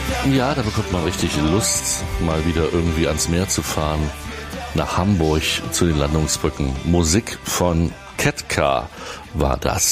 Ja, da bekommt man richtig Lust, mal wieder irgendwie ans Meer zu fahren. Nach Hamburg zu den Landungsbrücken. Musik von Ketka war das.